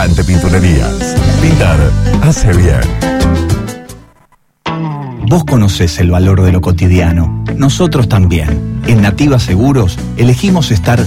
Gigante Pinturerías. Pintar hace bien. Vos conocés el valor de lo cotidiano. Nosotros también. En Nativa Seguros elegimos estar